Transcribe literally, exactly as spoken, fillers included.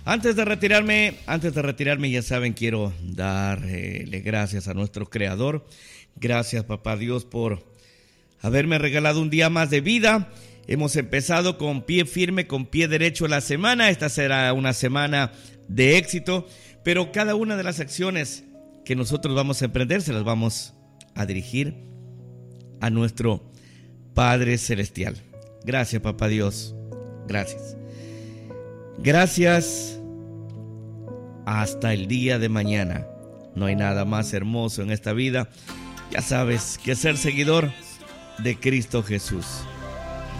Antes de retirarme, antes de retirarme, ya saben, quiero darle gracias a nuestro Creador. Gracias, Papá Dios, por haberme regalado un día más de vida. Hemos empezado con pie firme, con pie derecho la semana. Esta será una semana de éxito, pero cada una de las acciones que nosotros vamos a emprender se las vamos a dirigir a nuestro Padre Celestial. Gracias, Papá Dios. Gracias. Gracias. Hasta el día de mañana. No hay nada más hermoso en esta vida, ya sabes, que ser seguidor de Cristo Jesús.